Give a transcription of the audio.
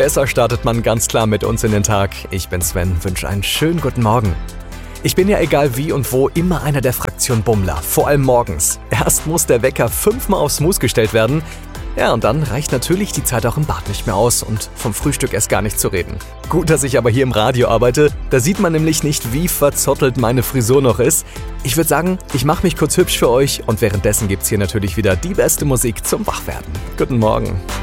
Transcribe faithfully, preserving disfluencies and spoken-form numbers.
Besser startet man ganz klar mit uns in den Tag. Ich bin Sven, wünsche einen schönen guten Morgen. Ich bin ja egal wie und wo immer einer der Fraktion Bummler, vor allem morgens. Erst muss der Wecker fünfmal auf Snooze gestellt werden. Ja, und dann reicht natürlich die Zeit auch im Bad nicht mehr aus und vom Frühstück erst gar nicht zu reden. Gut, dass ich aber hier im Radio arbeite, da sieht man nämlich nicht, wie verzottelt meine Frisur noch ist. Ich würde sagen, ich mache mich kurz hübsch für euch und währenddessen gibt's hier natürlich wieder die beste Musik zum Wachwerden. Guten Morgen.